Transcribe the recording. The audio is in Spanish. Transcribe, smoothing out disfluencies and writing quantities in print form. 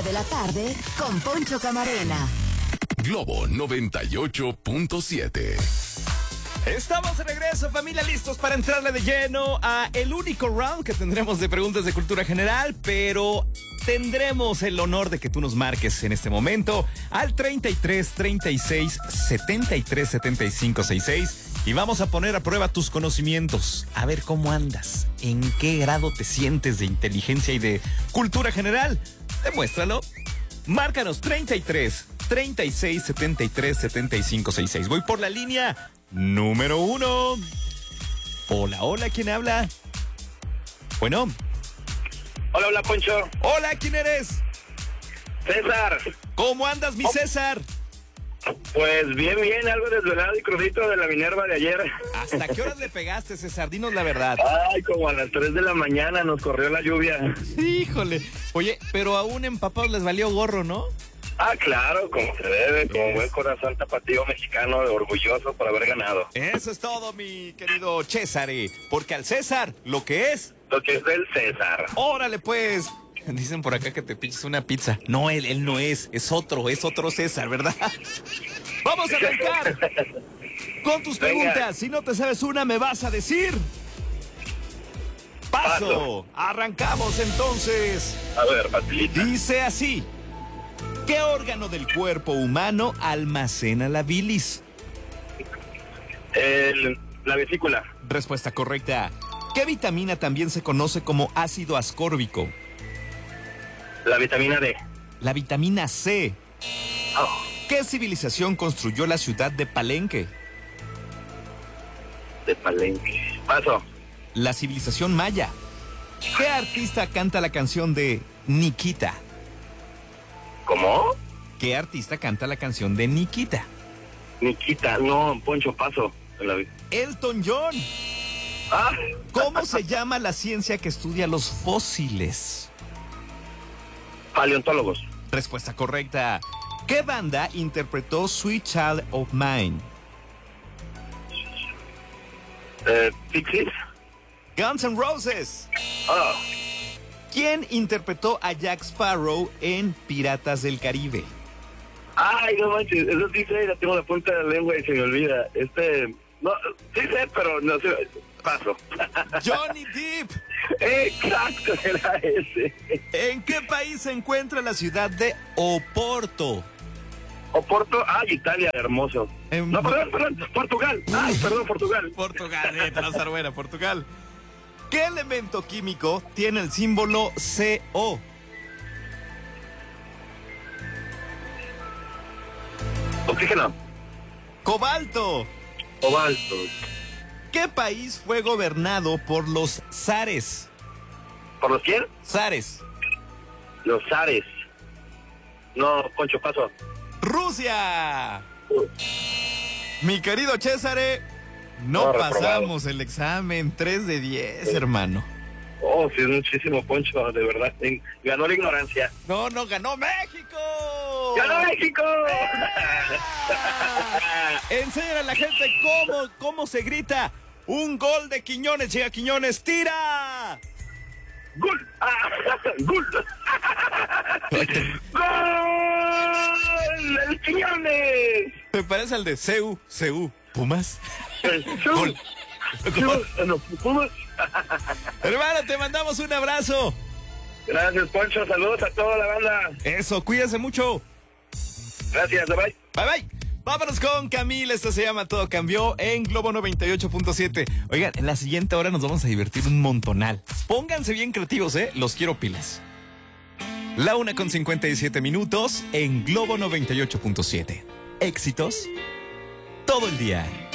5 de la tarde con Poncho Camarena. Globo 98.7. Estamos de regreso, familia, listos para entrarle de lleno a el único round que tendremos de preguntas de cultura general, pero tendremos el honor de que tú nos marques en este momento al 33 36 73 75 66 y vamos a poner a prueba tus conocimientos, a ver cómo andas, en qué grado te sientes de inteligencia y de cultura general. Demuéstralo. Márcanos 33 36 73 75 66. Voy por la línea número 1. Hola, hola, ¿quién habla? Bueno. Hola, hola, Poncho. Hola, ¿quién eres? César. ¿Cómo andas, mi César? Pues bien, algo desvelado y crudito de la Minerva de ayer. ¿Hasta qué horas le pegaste, César? Dinos la verdad. Ay, como a las 3 de la mañana nos corrió la lluvia. Híjole. Oye, pero aún empapados les valió gorro, ¿no? Ah, claro, como se debe, como buen corazón tapatío mexicano, orgulloso por haber ganado. Eso es todo, mi querido César, porque al César, lo que es... Lo que es del César. Órale, pues. Dicen por acá que te piches una pizza. No, él no es otro César, ¿verdad? Vamos a arrancar con tus preguntas. Venga. Si no te sabes una, me vas a decir... Paso. Arrancamos entonces. A ver, facilita. Dice así. ¿Qué órgano del cuerpo humano almacena la bilis? La vesícula. Respuesta correcta. ¿Qué vitamina también se conoce como ácido ascórbico? La vitamina D. La vitamina C. Oh, ¿Qué civilización construyó la ciudad de Palenque? de Palenque. Paso. La civilización maya. ¿Qué artista canta la canción de Nikita? ¿Cómo? ¿Qué artista canta la canción de Nikita? Nikita. No, Poncho, paso. Elton John. Ah. ¿Cómo se llama la ciencia que estudia los fósiles? Paleontólogos. Respuesta correcta. ¿Qué banda interpretó Sweet Child of Mine? Pixies. Guns N' Roses. Oh. ¿Quién interpretó a Jack Sparrow en Piratas del Caribe? Ay, no manches, eso sí sé, la tengo en la punta de la lengua y se me olvida. No, sí sé, pero no sé, paso. Johnny Depp. Exacto, era ese. ¿En qué país se encuentra la ciudad de Oporto? Oporto, Italia, hermoso. No, perdón, Portugal. Ay, perdón, Portugal. Portugal, te vas a dar buena, Portugal. ¿Qué elemento químico tiene el símbolo CO? Oxígeno. Cobalto. Cobalto. ¿Qué país fue gobernado por los zares? ¿Por los quién? Zares. Los zares. No, Poncho, paso. ¡Rusia! Mi querido César, no pasamos el examen. 3 de 10, hermano. Oh, sí, es muchísimo, Poncho, de verdad. Ganó la ignorancia. No, ganó México. ¡Ganó México! Enséñale a la gente cómo se grita un gol de Quiñones. Llega Quiñones, tira. ¡Gol! ¡Gol! ¡Gol! ¡El Quiñones! Me parece al de CU, Pumas. ¡Gol! No, Pumas. Hermano, te mandamos un abrazo. Gracias, Poncho. Saludos a toda la banda. Eso, cuídense mucho. Gracias, bye. Bye. Vámonos con Camila, esto se llama Todo Cambió en Globo 98.7. Oigan, en la siguiente hora nos vamos a divertir un montonal. Pónganse bien creativos, los quiero pilas. La 1:57 en Globo 98.7. Éxitos todo el día.